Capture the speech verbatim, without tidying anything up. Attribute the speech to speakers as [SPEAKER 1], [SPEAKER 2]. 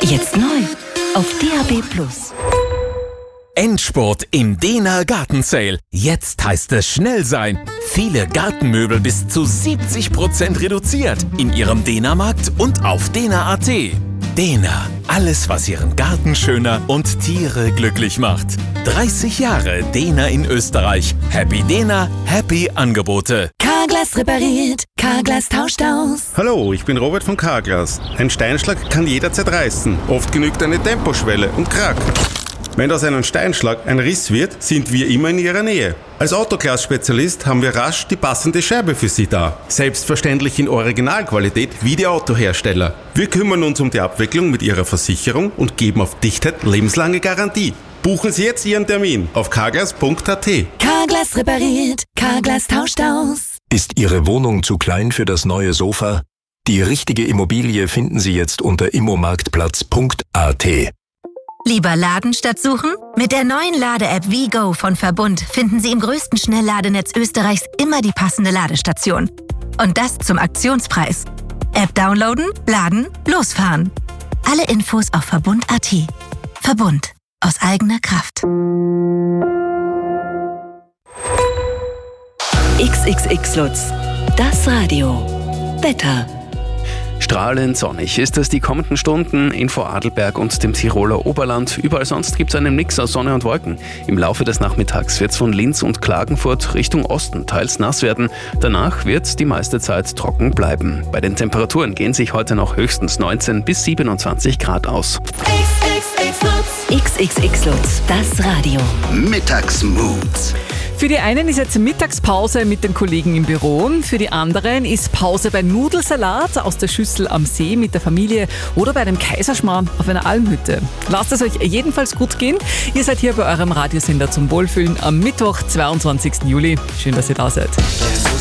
[SPEAKER 1] Jetzt neu auf D A B plus.
[SPEAKER 2] Endspurt im Dena Garten Sale. Jetzt heißt es schnell sein. Viele Gartenmöbel bis zu siebzig Prozent reduziert in Ihrem Dena-Markt und auf dena punkt a t. Dena, alles was Ihren Garten schöner und Tiere glücklich macht. dreißig Jahre Dena in Österreich. Happy Dena, happy Angebote.
[SPEAKER 1] Carglass repariert, Carglass tauscht aus.
[SPEAKER 3] Hallo, ich bin Robert von Carglass. Ein Steinschlag kann jederzeit reißen. Oft genügt eine Temposchwelle und krack. Wenn aus einem Steinschlag ein Riss wird, sind wir immer in Ihrer Nähe. Als Autoglas-Spezialist haben wir rasch die passende Scheibe für Sie da. Selbstverständlich in Originalqualität wie die Autohersteller. Wir kümmern uns um die Abwicklung mit Ihrer Versicherung und geben auf Dichtheit lebenslange Garantie. Buchen Sie jetzt Ihren Termin auf carglass punkt a t.
[SPEAKER 1] Carglass repariert, Carglass tauscht aus.
[SPEAKER 4] Ist Ihre Wohnung zu klein für das neue Sofa? Die richtige Immobilie finden Sie jetzt unter immomarktplatz punkt a t.
[SPEAKER 5] Lieber laden statt suchen? Mit der neuen Lade-App WeGo von Verbund finden Sie im größten Schnellladenetz Österreichs immer die passende Ladestation. Und das zum Aktionspreis. App downloaden, laden, losfahren. Alle Infos auf verbund punkt a t. Verbund. Aus eigener Kraft.
[SPEAKER 1] X X X Lutz. Das Radio. Wetter.
[SPEAKER 6] Strahlend sonnig ist es die kommenden Stunden in Vorarlberg und dem Tiroler Oberland. Überall sonst gibt es einen Mix aus Sonne und Wolken. Im Laufe des Nachmittags wird es von Linz und Klagenfurt Richtung Osten teils nass werden. Danach wird die meiste Zeit trocken bleiben. Bei den Temperaturen gehen sich heute noch höchstens neunzehn bis siebenundzwanzig Grad aus.
[SPEAKER 1] X X X Lutz. Das Radio.
[SPEAKER 7] Mittagsmoods.
[SPEAKER 8] Für die einen ist jetzt Mittagspause mit den Kollegen im Büro. Für die anderen ist Pause bei Nudelsalat aus der Schüssel am See mit der Familie oder bei einem Kaiserschmarrn auf einer Almhütte. Lasst es euch jedenfalls gut gehen. Ihr seid hier bei eurem Radiosender zum Wohlfühlen am Mittwoch, zweiundzwanzigsten Juli. Schön, dass ihr da seid.